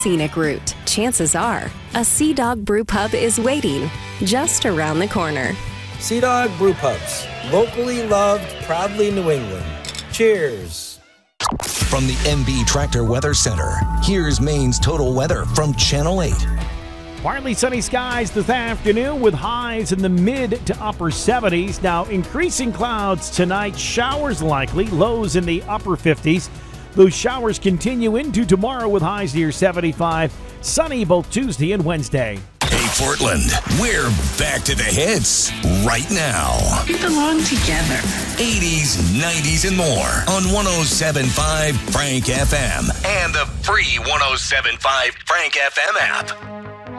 scenic route, chances are a Sea Dog Brew Pub is waiting just around the corner. Sea Dog Brew Pubs, locally loved, proudly New England. Cheers. From the MB Tractor Weather Center, here's Maine's total weather from Channel 8. Partly sunny skies this afternoon with highs in the mid to upper 70s. Now increasing clouds tonight, showers likely, lows in the upper 50s. Those showers continue into tomorrow with highs near 75. Sunny both Tuesday and Wednesday. Hey, Portland, we're back to the hits right now. We belong together. 80s, 90s, and more on 107.5 Frank FM and the free 107.5 Frank FM app.